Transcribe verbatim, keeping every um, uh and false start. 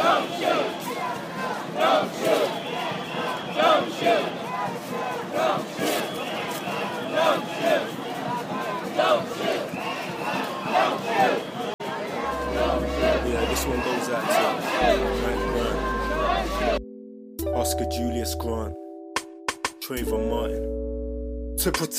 Yeah, this one goes out to Oscar Julius Grant, Trayvon Martin. To protect